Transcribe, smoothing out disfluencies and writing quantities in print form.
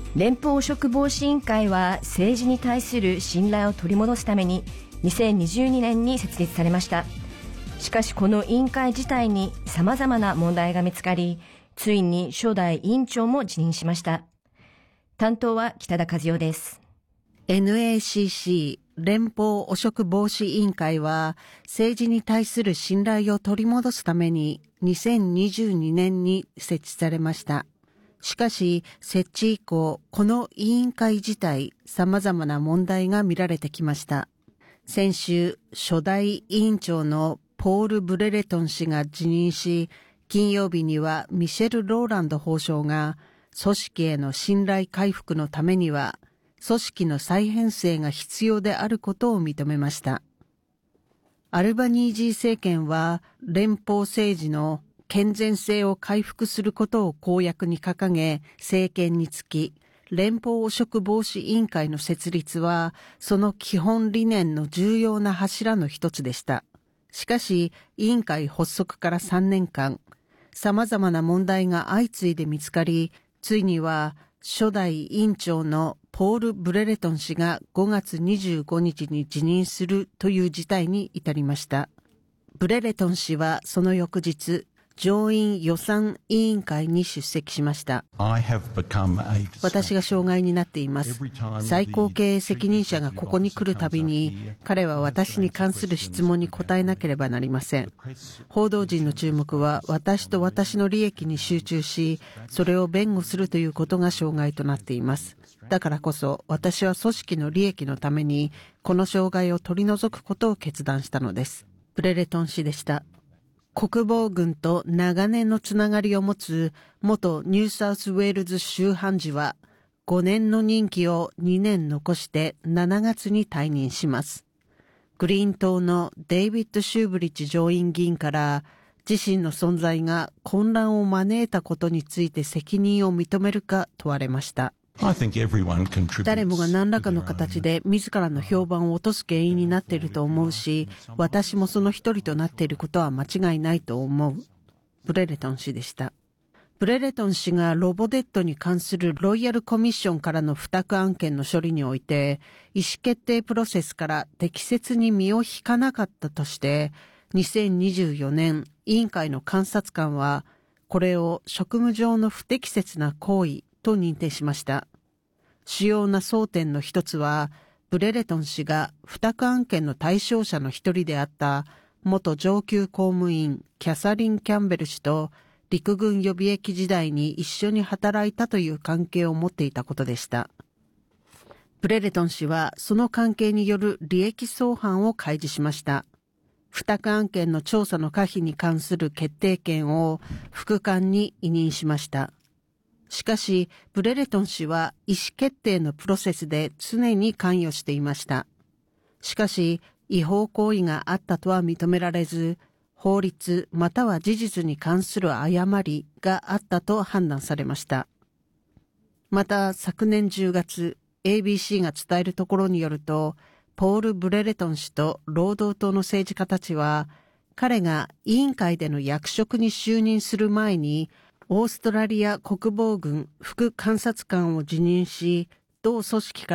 連邦汚職防止委員会は政治に対する信頼を取り戻すために2022年に設立されました。しかしこの委員会自体に様々な問題が見つかり、ついに初代委員長も辞任しました。担当は北田和代です。 NACC 連邦汚職防止委員会は政治に対する信頼を取り戻すために2022年に設置されました。しかし設置以降、この委員会自体様々な問題が見られてきました。先週、初代委員長のポール・ブレレトン氏が辞任し、金曜日にはミシェル・ローランド法相が組織への信頼回復のためには組織の再編成が必要であることを認めました。アルバニージー政権は連邦政治の健全性を回復することを公約に掲げ政権につき、連邦汚職防止委員会の設立はその基本理念の重要な柱の一つでした。しかし委員会発足から3年間、様々な問題が相次いで見つかり、ついには初代委員長のポール・ブレレトン氏が5月25日に辞任するという事態に至りました。ブレレトン氏はその翌日、上院予算委員会に出席しました。私が障害になっています。最高経営責任者がここに来るたびに、彼は私に関する質問に答えなければなりません。報道陣の注目は私と私の利益に集中し、それを弁護するということが障害となっています。だからこそ私は組織の利益のために、この障害を取り除くことを決断したのです。ブレレトン氏でした。国防軍と長年のつながりを持つ元ニューサウスウェールズ州判事は5年の任期を2年残して7月に退任します。グリーン党のデイビッド・シューブリッジ上院議員から自身の存在が混乱を招いたことについて責任を認めるか問われました。誰もが何らかの形で自らの評判を落とす原因になっていると思うし、私もその一人となっていることは間違いないと思う。ブレレトン氏でした。ブレレトン氏がロボデットに関するロイヤルコミッションからの付託案件の処理において、意思決定プロセスから適切に身を引かなかったとして、2024年委員会の監察官は、これを職務上の不適切な行為と認定しました。主要な争点の一つは、ブレレトン氏が付託案件の対象者の一人であった元上級公務員キャサリン・キャンベル氏と陸軍予備役時代に一緒に働いたという関係を持っていたことでした。ブレレトン氏はその関係による利益相反を開示しました。付託案件の調査の可否に関する決定権を副官に委任しました。しかし、ブレレトン氏は意思決定のプロセスで常に関与していました。しかし、違法行為があったとは認められず、法律または事実に関する誤りがあったと判断されました。また、昨年10月、ABC が伝えるところによると、ポール・ブレレトン氏と労働党の政治家たちは、彼が委員会での役職に就任する前に、オーストラリア国防軍副監察官を辞任し、同組織から